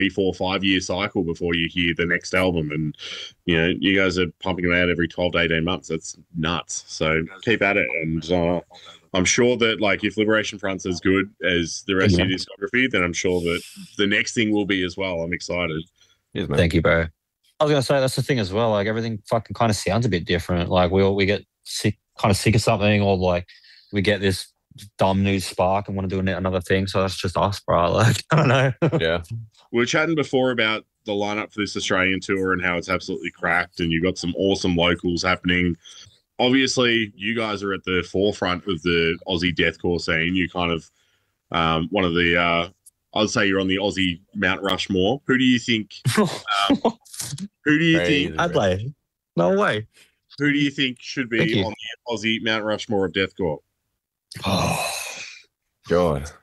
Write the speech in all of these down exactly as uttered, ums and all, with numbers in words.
three, four, five year cycle before you hear the next album. And, you know, you guys are pumping them out every twelve to eighteen months. That's nuts. So keep at it. And uh, I'm sure that, like, if Liberation Front's as good as the rest Yeah. of your discography, then I'm sure that the next thing will be as well. I'm excited. Cheers, man. Thank you, bro. I was gonna say that's the thing as well. Like everything fucking kind of sounds a bit different. Like we all we get sick, kind of sick of something, or like we get this dumb new spark and want to do another thing. So that's just us, bro. Like I don't know. Yeah. We were chatting before about the lineup for this Australian tour and how it's absolutely cracked, and you've got some awesome locals happening. Obviously, you guys are at the forefront of the Aussie deathcore scene. You kind of um, one of the. Uh, I'd say you're on the Aussie Mount Rushmore. Who do you think? Um, who do you Crazy, think? bro. Adelaide. No way. Who do you think should Thank be you. on the Aussie Mount Rushmore of deathcore? Oh. God.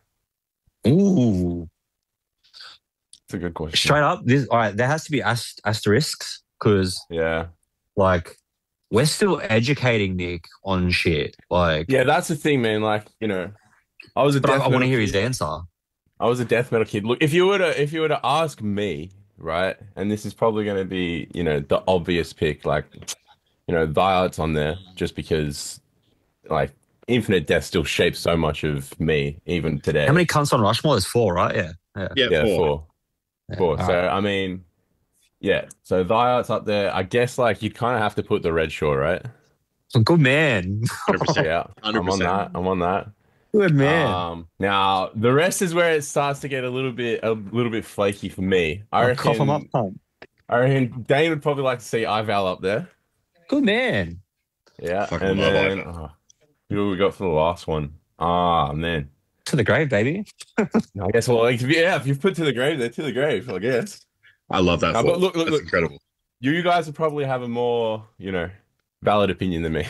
Ooh. It's a good question. Straight up, this all right. There has to be ast- asterisks because Yeah. like we're still educating Nick on shit. Like, Yeah, that's the thing, man. Like, you know, I was a but I, death I want to metal hear his kid. answer. I was a death metal kid. Look, if you were to if you were to ask me, right, and this is probably going to be, you know, the obvious pick, like, you know, Violet's on there just because, like, Infinite Death still shapes so much of me even today. How many cunts on Rushmore? There's four, right? Yeah. Yeah. Yeah, Yeah, four. four. Yeah, Four. all So right. I mean, yeah. So Violet's up there. I guess like you kind of have to put the Red Shore, right? So good man. one hundred percent. Yeah, I'm on one hundred percent. that. I'm on that. Good man. Um, now the rest is where it starts to get a little bit a little bit flaky for me. I I'll cough him up. reckon. Pump. I reckon Dane would probably like to see Ival up there. Good man. Yeah, Fucking and love then Ival. oh, who do we got for the last one? Ah, man. To the grave, baby. I guess well, like, yeah, if you've put to the grave, they're to the grave, I guess. I love that. No, four. but look, look, That's look. incredible. You guys would probably have a more, you know, valid opinion than me.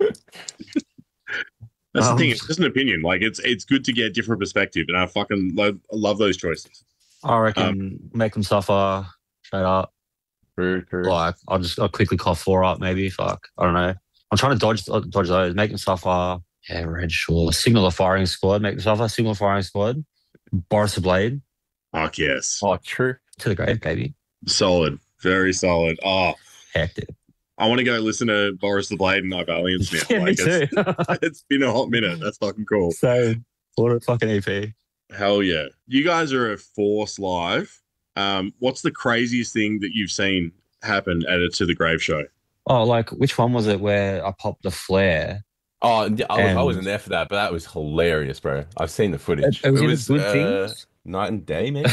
That's Um, the thing. It's just an opinion. Like it's it's good to get different perspective, and I fucking love love those choices. I reckon make them suffer straight up. True, true. Like I'll just I'll quickly cough four up, maybe. Fuck. I don't know. I'm trying to dodge dodge those. Make them suffer. Yeah, Red Shore. Signal the firing squad. Make them suffer. Signal the firing squad. Boris the Blade. Fuck yes, Oh, true. To the grave, baby. solid, very solid. Oh, Hectic. I want to go listen to Boris the Blade and Ivalians now. Yeah, me like, too. it's, it's been a hot minute. That's fucking cool. So what a fucking E P. Hell yeah. You guys are at Force Live. Um, what's the craziest thing that you've seen happen at a To the Grave show? Oh, like which one was it where I popped the flare? Oh, yeah, I, And- I wasn't there for that, but that was hilarious, bro. I've seen the footage. It- it was either good uh, things. Night and Day, maybe.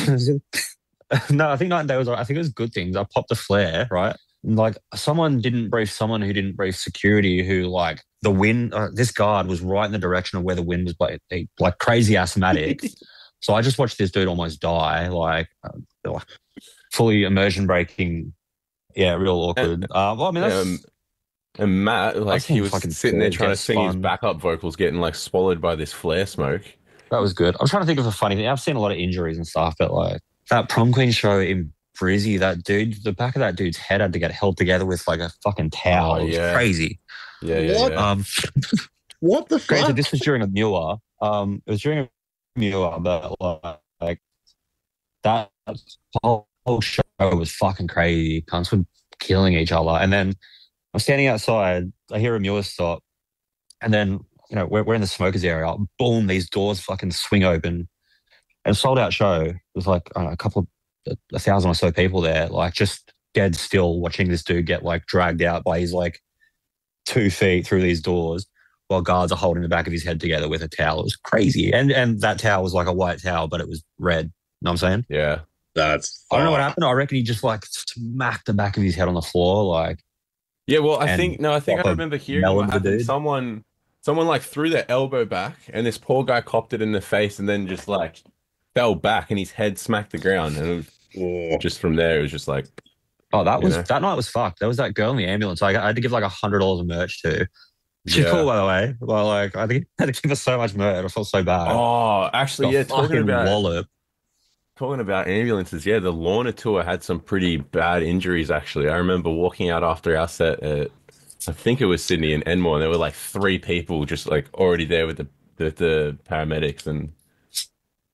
No, I think Night and Day was. I think it was good things. I popped the flare, right? And, like someone didn't brief someone who didn't brief security. Who like the wind? Uh, this guard was right in the direction of where the wind was, like, like crazy asthmatic. So I just watched this dude almost die, like, uh, like fully immersion breaking. Yeah, real awkward. Uh, well, I mean, that's, Um, and Matt, like, seen he was fucking sitting there Ford trying to get sing his spun. backup vocals, getting like swallowed by this flare smoke. that was good. I'm trying to think of a funny thing. I've seen a lot of injuries and stuff, but like that prom queen show in Brizzy, that dude, the back of that dude's head had to get held together with like a fucking towel. Oh, It was yeah. crazy. Yeah, yeah, What? yeah. Um, What the fuck? granted, this was during a Muir. Um, it was during a Muir, but like, like that whole, whole show was fucking crazy. Cunts were killing each other, and then I'm standing outside. I hear a Muir stop, and then you know we're we're in the smokers area. Boom! These doors fucking swing open, and sold out show. There's like I don't know, a couple of a thousand or so people there, like just dead still watching this dude get like dragged out by his like two feet through these doors while guards are holding the back of his head together with a towel. It was crazy. And and that towel was like a white towel, but it was red. You know what I'm saying? Yeah. That's I don't know what fuck. happened. I reckon he just like smacked the back of his head on the floor. Like, Yeah, well, I And think no, I think I proper remember hearing melon what the happened. dude. Someone, someone like threw their elbow back, and this poor guy copped it in the face, and then just like fell back, and his head smacked the ground, and it was, Oh, just from there, it was just like, oh, that You was know? that night was fucked. There was that girl in the ambulance. Like, I had to give like a hundred dollars of merch to. She's Yeah. cool, by the way. Well, like, I think I had to give her so much merch. I felt so bad. oh, actually, Got yeah, talking fucking about wallop. talking about ambulances, yeah, the Lorna tour had some pretty bad injuries. Actually, I remember walking out after our set at, I think it was Sydney and Enmore, and there were like three people just like already there with the the, the paramedics, and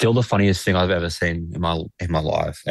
still the funniest thing I've ever seen in my in my life.